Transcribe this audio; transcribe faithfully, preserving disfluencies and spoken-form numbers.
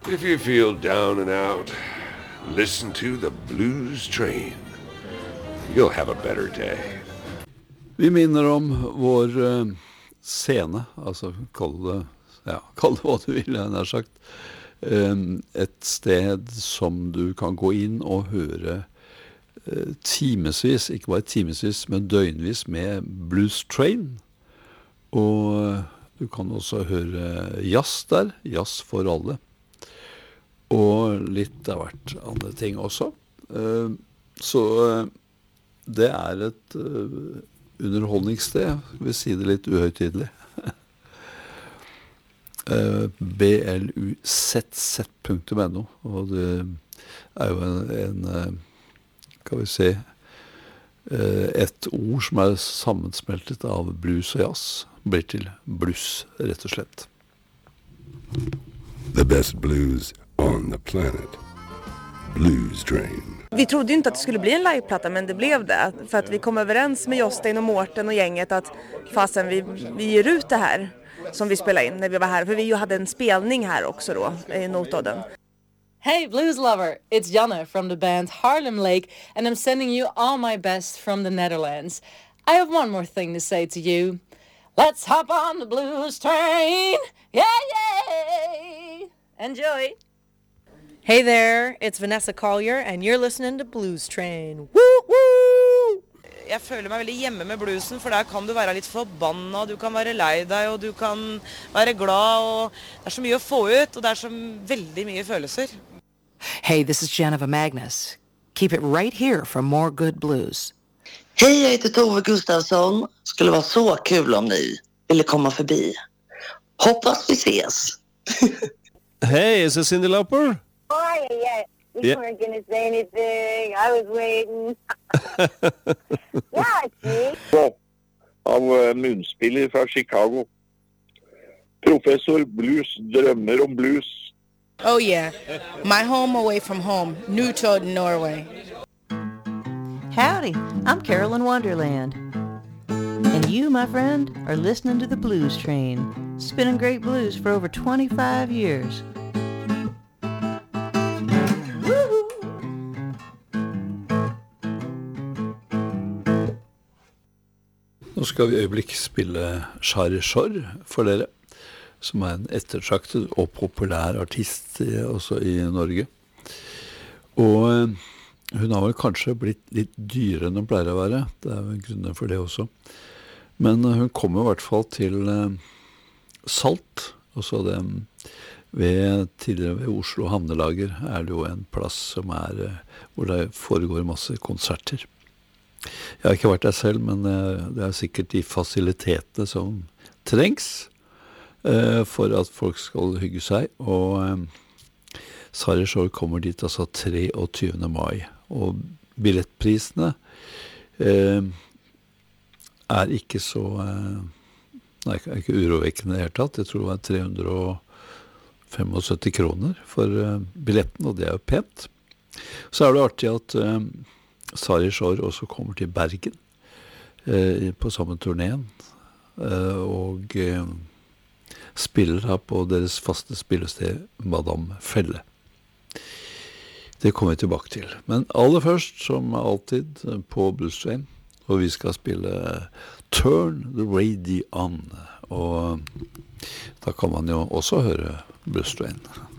If you feel down and out, listen to the Blues Train. You'll have a better day. Vi minner om vår uh, scene, altså kall det, ja, kall det hva du vil, jeg har sagt. Um, et sted som du kan gå inn og høre uh, timesvis, ikke bare timesvis, men døgnvis med Blues Train. Og uh, du kan også høre jazz der, jazz for alle. Og litt av hvert andre ting også. Uh, så uh, det er et uh, underholdningssted, vil si det litt uhøytidelig. uh, B L U Z Z punktum N O, og det er jo en, en uh, kan vi se, uh, et ord som er sammensmeltet av blues og jazz, blir til blues, rett og slett. The best blues on the planet. Blues Train. Vi trodde ju inte att det skulle bli en liveplatta, men det blev det. För att vi kom överens med Jostein och Mårten och gänget att fasen vi, vi ger ut det här som vi spelade in när vi var här. För vi ju hade en spelning här också då i Notodden. Hey blues lover, it's Janne from the band Harlem Lake and I'm sending you all my best from the Netherlands. I have one more thing to say to you. Let's hop on the blues train. Yeah, yeah. Enjoy. Hey there, it's Vanessa Collier and you're listening to Blues Train. Woo, woo! Jeg føler meg veldig hjemme med bluesen, for der kan du være litt forbanna, du kan være lei deg, og du kan være glad, og det er så mye å få ut, og det er så veldig mye følelser. Hey, this is Geneva Magnus. Keep it right here for more good blues. Hej, jag heter Tove Gustafsson. Skulle vara så kul om ni ville komma förbi. Hoppas vi ses. Hey, is it Cyndi Lauper? Oh, yeah, yeah. We Yeah. weren't going to say anything. I was waiting. Yeah, it's me. Så, av uh, munspiller fra Chicago. Professor Blues drømmer om blues. Oh yeah, my home away from home, Newtown, Norway. Howdy, I'm Carolyn Wonderland. And you, my friend, are listening to the Blues Train, spinning great blues for over twenty-five years. Nå skal vi i øyeblikk spille Shari Shore for dere, som er en ettertraktet og populær artist i, også i Norge. Og eh, hun har vel kanskje blitt litt dyrere enn hun pleier å være, det er jo en grunn for det også. Men eh, hun kommer i hvert fall til eh, Salt, og så det ved, tidligere ved Oslo Havnelager er det jo en plass som er, eh, hvor det foregår masse konserter. Jeg har ikke vært der selv, men det er sikkert de fasilitetene som trengs eh, for at folk skal hygge seg. Og eh, Shari Shore kommer dit altså treogtyvende mai. Og billettprisene eh, er ikke så eh, nei, er ikke urovekkende i det hele tatt. Jeg tror det var tre hundre syttifem kroner for eh, billetten, og det er jo pent. Så er det artig at eh, Shari Shore også kommer til Bergen eh, på samme turnéen eh, og eh, spiller her på deres faste spillested Madame Felle. Det kommer vi tilbake til. Men aller først, som alltid, på Blues Train, og vi skal spille Turn the Radio On, og da kan man jo også høre Blues Train.